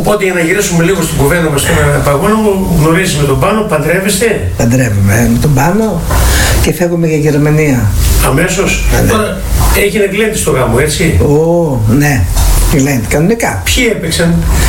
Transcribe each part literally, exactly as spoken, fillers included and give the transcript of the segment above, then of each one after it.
Οπότε για να γυρίσουμε λίγο στην κουβέντα μας τώρα, Παγώνα μου, γνωρίζεις με τον Πάνο, παντρεύεστε? Παντρεύουμε με τον Πάνο και φεύγουμε για Γερμανία. Αμέσως? Ναι. Τώρα έγινε γλέντι στο γάμο, έτσι? Ω, ναι, γλέντι, κανονικά. Ποιοι έπαιξαν?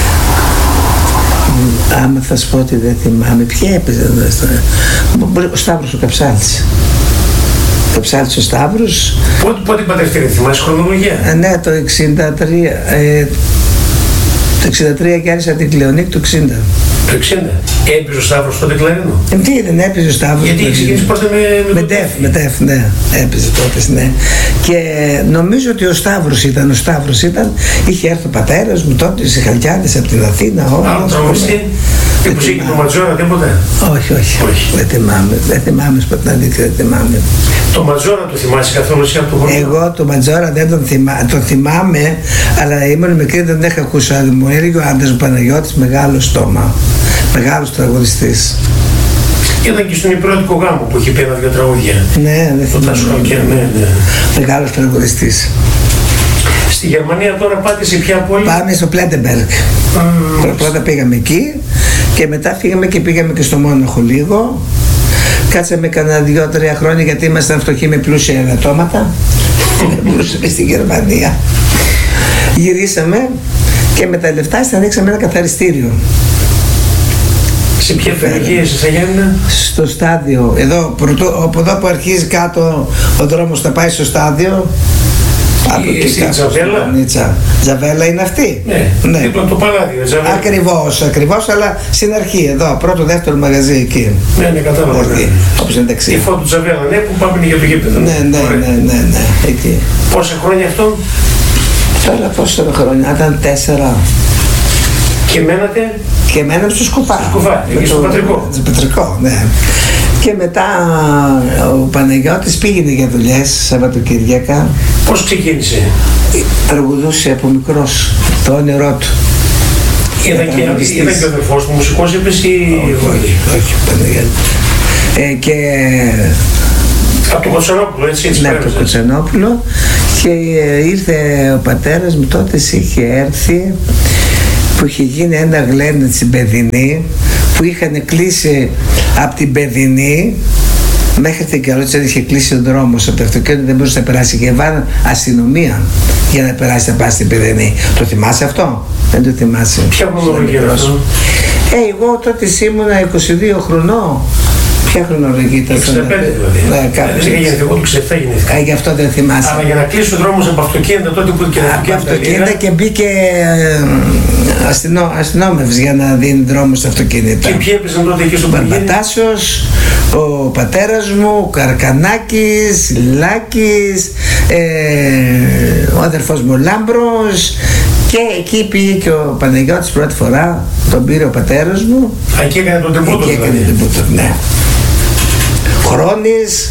Άμα θα σου πω ότι δεν θυμάμαι, ποιοι έπαιζαν? Ο Σταύρος ο Καψάλης. Ο Καψάλης ο Σταύρος. Πότε, πότε παντρευτήκατε, θυμάσαι χρονολογία? Ε, ναι, το εξήντα τρία. Ε, το εξήντα τρία και άρχισα την Κλεονίκ του εξήντα. Το εξήντα. Έπαιζε ο Σταύρος τότε κλαρίνο? Ε, τι δεν έπαιζε ο Σταύρος? Γιατί ξεκίνησε πρώτα με, με, με τεφ, με τεφ, ναι. Έπαιζε τότε, ναι. Και νομίζω ότι ο Σταύρος ήταν, ο Σταύρος ήταν, είχε έρθει ο πατέρας μου τότε σε Χαλκιάδες από την Αθήνα. Α, τραγουδιστή. Μήπως είχε το Ματζόρα, τίποτα? Όχι, όχι, όχι. Δεν θυμάμαι, δεν θυμάμαι, σπα την αλήθεια, δεν θυμάμαι. Το Ματζόρα το θυμάσαι καθόλου εσύ από το χωριό? Εγώ το Ματζόρα δεν τον θυμάμαι, το θυμάμαι, αλλά ήμουν μικρή, δεν είχα ακούσει. Μου έλεγε ο άντρας μου Παναγιώτης, μεγάλο στόμα, μεγάλος τραγουδιστής. Ήταν και στον υπηρετικό γάμο που είχε πει ένα-δυο τραγούδια. Ναι, δεν θυμάμαι. Και, ναι, ναι. Μεγάλος τραγουδιστής. Στη Γερμανία τώρα πάτε σε ποια πόλη? Πάμε στο Πλέντεμπεργκ. Mm. Πρώτα πήγαμε εκεί και μετά φύγαμε και πήγαμε και στο Μόναχο λίγο. Κάτσαμε κανένα δύο-τρία χρόνια γιατί ήμασταν φτωχοί με πλούσια ελαττώματα. Πλούσιαμε στη Γερμανία. Γυρίσαμε και με τα λεφτά ανοίξαμε ένα καθαριστήριο. Σε ποια περιοχή είσαι, σε Γιάννηνα? Στο στάδιο. Εδώ, πρωτό, από εδώ που αρχίζει κάτω ο δρόμος θα πάει στο στάδιο. Η, στην Τζαβέλα. Τζαβέλα είναι αυτή. Ναι, ναι. Δίπλα το παλάδιο, Τζαβέλα. Ακριβώς, ακριβώς, αλλά στην αρχή εδώ, πρώτο, δεύτερο μαγαζί εκεί. Ναι, ναι, κατάλαβα. Ναι. Όπως είναι δεξί. Η φώτου Τζαβέλα, ναι, που πάμε για το γήπεδο. Ναι, ναι, ναι, ναι, ναι, εκεί. Πόσα χρόνια αυτό? Τώρα πόσα χρόνια, ήταν τέσσερα. Και μένατε? Και μέναμε στο Σκουφά. Στο Σκουφά, εκεί στο Πατρικό. Στο Πατρικό, ναι. Και μετά ο Παναγιώτης πήγαινε για δουλειές Σαββατοκύριακα. Πώς ξεκίνησε? Τραγουδούσε από μικρός το όνειρό του. Είδα και, και ο αδερφός του μουσικός, είπες ή... Όχι, όχι, Παναγιώτη. Ε, και... Από το Κοτσανόπουλο, έτσι, έτσι. Ναι, από το Κοτσανόπουλο. Και ήρθε ο πατέρας μου, τότε είχε έρθει, που είχε γίνει ένα γλέντι στην Παιδινή, που είχαν κλείσει από την Παιδινή μέχρι την Καρότσα, είχε κλείσει ο δρόμος από το αυτοκίνητο, δεν μπορούσε να περάσει και βάλαν αστυνομία για να περάσει να πάει στην Παιδινή. Το θυμάσαι αυτό? Δεν το θυμάσαι? Ποια χρονολογία είναι αυτό? Ε, εγώ τότε ήμουνα είκοσι δύο χρονών. Ποια χρονολογία ήταν? εξήντα πέντε δηλαδή. Ναι, κάπου. Δεν γεννήθηκα, εγώ το εξήντα επτά γεννήθηκα. Α, γι' αυτό δεν θυμάσαι. Αλλά για να κλείσει ο δρόμος από αυτοκίνητα τότε που και από αυτοκίνητα και μπήκε αστυνό, αστυνόμευσης για να δίνει δρόμο στα αυτοκίνητα. Και ποιοι έπαιζαν τότε εκεί στο Παρκίνη? Μπαρμπατάσιος, ο πατέρας μου, ο Καρκανάκης, Λάκης, ε, ο αδερφός μου Λάμπρος. Και εκεί πήγε και ο Παναγιώτης πρώτη φορά, τον πήρε ο πατέρας μου. Α, εκεί έκανε τον τεμπούτο δηλαδή. Εκεί έκανε τον τεμπούτο, ναι. Χρόνης.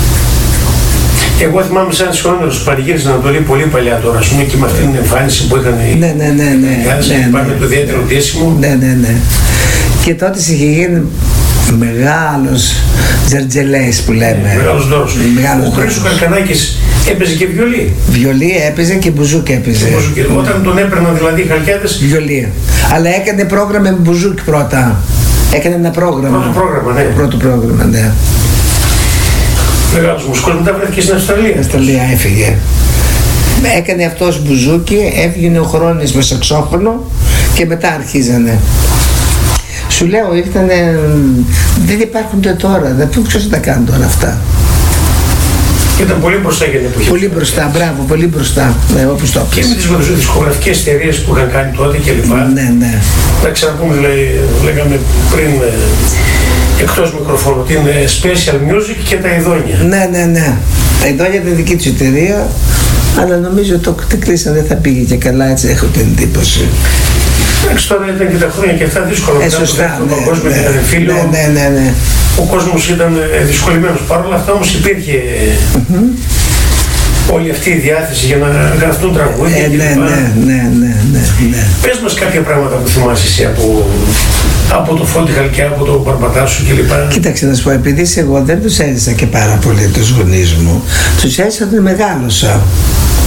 Εγώ θυμάμαι σαν σχολείο στους Παριγύρες στην Ανατολή πολύ παλιά τώρα, ας πούμε, και με αυτήν την εμφάνιση που είχαν οι... Ναι, ναι, ναι, ναι. ναι, ναι, ναι. Το ιδιαίτερο ντύσιμο. Ναι, ναι, ναι. Και τότε είχε γίνει μεγάλος Τζερτζελέης που λέμε. Μεγάλος δώρος. Ο Χρήστος Καρκανάκης έπαιζε και βιολί. Βιολί έπαιζε και μπουζούκι έπαιζε. Και μπουζούκι. Όταν τον έπαιρναν δηλαδή οι Χαλκιάδες. Βιολί. Αλλά έκανε πρόγραμμα με μπουζούκι πρώτα. Έκανε ένα πρόγραμμα. Πρώτο πρόγραμμα, ναι. Πρώτο πρόγραμμα, ναι. Μεγάλος μουσικός, μετά βρέθηκε στην Αυστραλία. Στην Αυστραλία έφυγε. Έκανε αυτός μπουζούκι, έφυγε ο Χρόνης με σαξόφωνο και μετά αρχίζανε. Σου λέω, ήρθανε, δεν υπάρχουν και τώρα, δεν ξέρω ποιος θα τα κάνει τώρα αυτά. Ήταν πολύ μπροστά για την εποχή. Πολύ μπροστά, μπράβο, πολύ μπροστά, ναι, όπως το και με τις δισκογραφικές εταιρείες που είχαν κάνει τότε και λοιπά. Ναι, ναι. Να ξαναπούμε, λέει, λέγαμε πριν, εκτός μικροφώνου, ότι είναι Special Music και τα Ειδόνια. Ναι, ναι, ναι. Τα Ειδόνια ήταν δική τους εταιρεία, αλλά νομίζω ότι το κλείσαν δεν θα πήγε και καλά, έτσι έχω την εντύπωση. Εντάξει, τώρα ήταν και τα χρόνια και αυτά δύσκολα. Ε, σωστά, ναι, κόσμο, ναι, ήταν φίλο, ναι, ναι, ναι, ναι. Ο κόσμος ήταν δυσκολημένος. Παρ' όλα αυτά όμως υπήρχε mm-hmm. όλη αυτή η διάθεση για να γραφτούν τραγούδια. Ε, ναι, ναι, ναι, ναι, ναι, ναι. Πες μας κάποια πράγματα που θυμάσαι εσύ από, από το Φώτη Χαλκιά, από το Μπαρμπατάσου κλπ. Κοίταξε να σου πω, επειδή εγώ δεν τους έζησα και πάρα πολύ τους γονείς μου, τους έζησα όταν μεγάλωσα.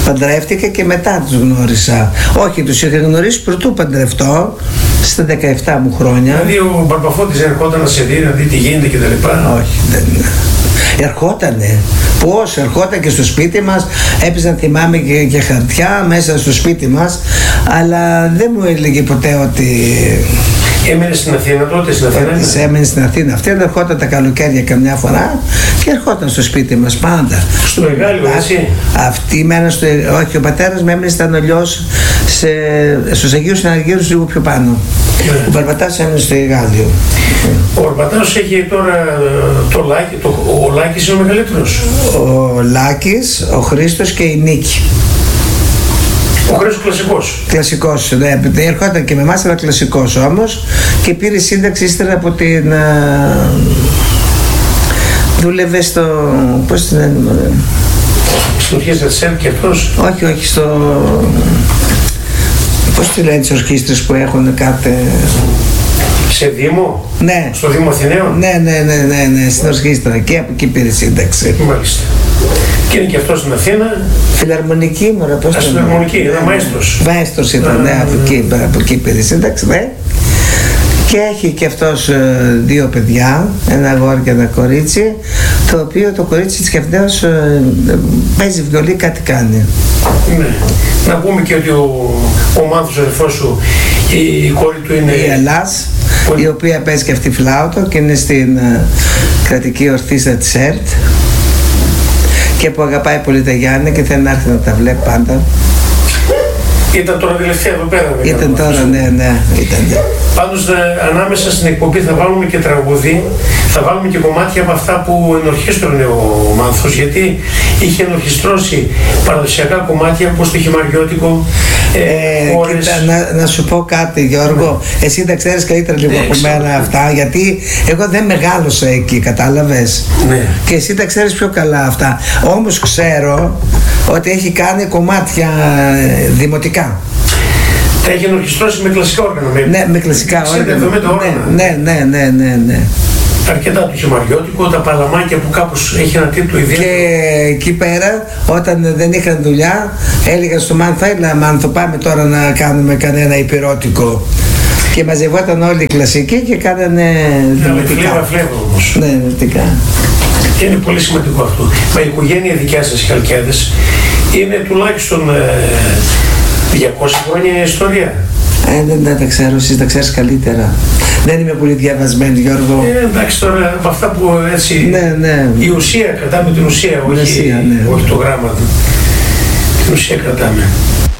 Παντρεύτηκα και μετά τους γνώρισα. Όχι, τους είχα γνωρίσει πρωτού παντρευτώ, στα δεκαεπτά μου χρόνια. Δηλαδή ο Μπαρμπαφώτης ερχόταν να σε δει, να δει τι γίνεται κτλ. Όχι, δεν ερχότανε. Πώς, ερχόταν και στο σπίτι μας, έπαιζαν θυμάμαι και, και χαρτιά μέσα στο σπίτι μας, αλλά δεν μου έλεγε ποτέ ότι... Έμενε στην Αθήνα τότε, στην Αθήνα. Έμενε στην Αθήνα. Αυτή ερχόταν τα καλοκαίρια καμιά φορά και ερχόταν στο σπίτι μας πάντα. Στο Εγάλιο, έτσι. Αυτή μέναν στο. Όχι, ο πατέρας με έμενε στα Νολιός, σε... στους Αγίους Συναργύρους λίγο πιο πάνω. Ναι. Ο Μπαρμπατάς έμενε στο Εγάλιο. Ο Μπαρμπατάς έχει τώρα το Λάκη, το... ο Λάκης είναι ο μεγαλύτερος. Ο Λάκης, ο Χρήστος και η Νίκη. Ο Χρήστος κλασικός. Κλασικός, ναι. Ερχόταν και με εμάς, αλλά κλασικός όμως. Και πήρε σύνταξη ύστερα από την... Α, δούλευε στο... πώς την λένε... Στην ορχήστρα της ΕΡΤ και αυτός. Όχι, όχι, στο... πώς τη λένε τις ορχήστρες που έχουν κάθε... Σε Δήμο. Ναι. Στο Δήμο Αθηναίων. Ναι, ναι, ναι, ναι, ναι, στην ορχήστρα. Και από εκεί πήρε σύνταξη. Μάλιστα. Και είναι και αυτός στην Αθήνα. Φιλαρμονική, μωρέ, πώς το λένε. Φιλαρμονική, ήταν μαέστρος. Μαέστρος ήταν, ναι, από εκεί, από εκεί πήρε σύνταξη, ναι. Και έχει και αυτός ε, δύο παιδιά, ένα αγόρι και ένα κορίτσι, το οποίο το κορίτσι της Κεφτέως ε, παίζει βιολί, κάτι κάνει. Ναι. Να πούμε και ότι ο, ο Μάνθος, ο αδερφός σου, η, η κόρη του είναι... Η Ελλάς, που... η οποία παίζει και αυτή φλάουτο και είναι στην ε, κρατική ορχήστρα της ΕΡΤ και που αγαπάει πολύ τα Γιάννη και θέλει να έρθει να τα βλέπει πάντα. Ήταν τώρα τελευταία εδώ πέρα. Ήταν τώρα, ναι, ναι, ήταν. Πάντως ανάμεσα στην εκπομπή θα βάλουμε και τραγουδί, θα βάλουμε και κομμάτια από αυτά που ενορχίστρωνε ο Μάνθος, γιατί είχε ενορχιστρώσει παραδοσιακά κομμάτια όπως το χειμαριώτικο, ε, χώρες... Κοίτα, να, να σου πω κάτι, Γιώργο, ναι. Εσύ τα ξέρεις καλύτερα λίγο από μένα αυτά, γιατί εγώ δεν μεγάλωσα εκεί, κατάλαβες, ναι. Και εσύ τα ξέρεις πιο καλά αυτά. Όμως ξέρω ότι έχει κάνει κομμάτια δημοτικά. Τα έχει ενορχιστρώσει με κλασικά όργανα. Με... Ναι, με κλασικά όργανα. Ναι, ναι, ναι, ναι, ναι, ναι. Αρκετά το χειμαριώτικο, τα παλαμάκια που κάπως έχει ένα τίτλο ιδιαίτερο. Και εκεί πέρα, όταν δεν είχαν δουλειά, έλεγαν στο Μάνθο, έλα Μάνθο, πάμε τώρα να κάνουμε κανένα υπηρώτικο. Και μαζευόταν όλοι οι κλασικοί και κάνανε δημοτικά. Φλέβα, φλέβα όμως. Ναι, δημοτικά. Και είναι πολύ σημαντικό αυτό. Μα η οικογένεια δικιά σας, οι Χαλκιάδες, είναι τουλάχιστον ε, διακόσια χρόνια ιστορία. Ε, δεν, δεν τα ξέρω, εσείς τα ξέρεις καλύτερα. Δεν είμαι πολύ διαβασμένη, Γιώργο. Ε, εντάξει, τώρα από αυτά που έτσι... Ναι, ναι. Η ουσία, κρατάμε την ουσία, όχι, ουσία, ναι. όχι το γράμμα. Την ουσία κρατάμε.